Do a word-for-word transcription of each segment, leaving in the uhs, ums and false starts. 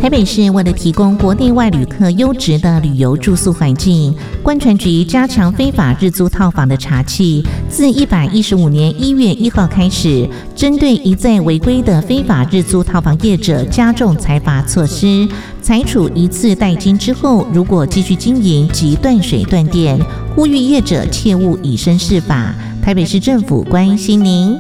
台北市为了提供国内外旅客优质的旅游住宿环境，观传局加强非法日租套房的查缉，自一百一十五年一月一号开始，针对一再违规的非法日租套房业者加重裁罚措施，裁处一次代金之后，如果继续经营即断水断电，呼吁业者切勿以身试法。台北市政府关心您。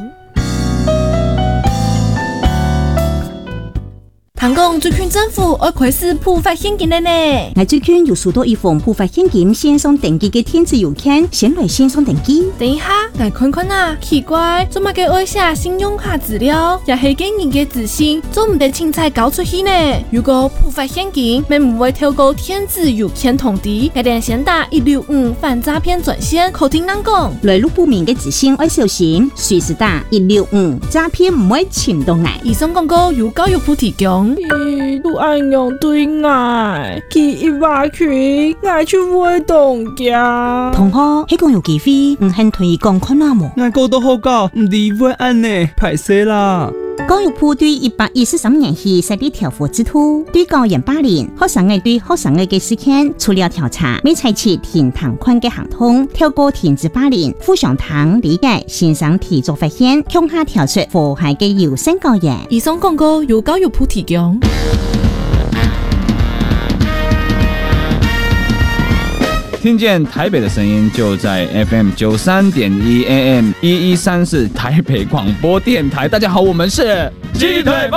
唐讲最近政府要开始普发现金了呢。 我最近有收到一封普发现金线上登记的电子邮件，先来线上登记。 等一下，来看看啊，奇怪，做乜嘅爱写信用卡资料，也係驚人嘅自信，做唔得凊彩交出去呢？如果普發現金，咪唔會透過電子郵件通知，一定先打一六五反詐騙專線，口聽人講。 來路不明嘅資訊要小心，隨時打一六五，詐騙唔會潛到嚟。 以上廣告由教育部提供。 咦，都暗用對愛，佢一話佢愛去會動嘅。 同學，迄個有機會，唔肯推廣看下冇？ 我講都好教，唔理會按呢，歹勢啦。 教育部對一百一十三年起設立調罰制度，對教員霸凌、學生嘅對學生嘅嘅事件，除了調查，未採取停堂款嘅行動，透過停止霸凌、互相談理解、線上提出發現，向下調出禍害嘅優先教員。 以上廣告由教育部提供。 聽見台北的聲音，就在 F M 九三點一 A M 一一三四台北廣播電台。大家好，我們是雞腿